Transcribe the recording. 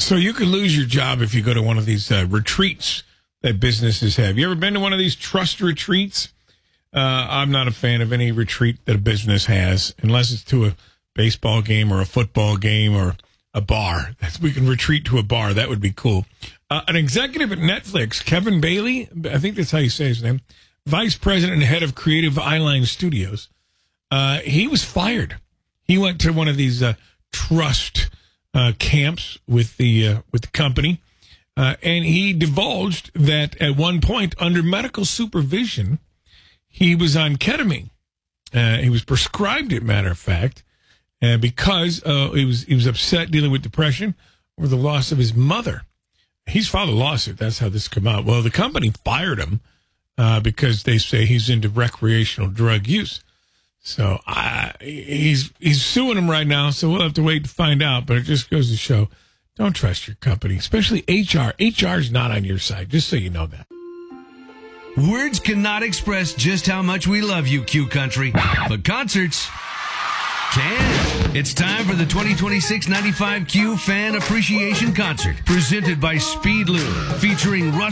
So you could lose your job if you go to one of these retreats that businesses have. You ever been to one of these trust retreats? I'm not a fan of any retreat that a business has, unless it's to a baseball game or a football game or a bar. We can retreat to a bar. That would be cool. An executive at Netflix, Kevin Bailey, I think that's how you say his name, vice president and head of creative Eyeline Studios, he was fired. He went to one of these trust camps with the company, and he divulged that at one point, under medical supervision, he was on ketamine. He was prescribed it, matter of fact, because he was upset dealing with depression or the loss of his mother. He's filed a lawsuit. That's how this came out. Well, the company fired him because they say he's into recreational drug use. So he's suing him right now, so we'll have to wait to find out. But it just goes to show, don't trust your company, especially HR. HR is not on your side, just so you know that. Words cannot express just how much we love you, Q Country, but concerts can. It's time for the 2026 95Q Fan Appreciation Concert, presented by Speedlube, featuring Russ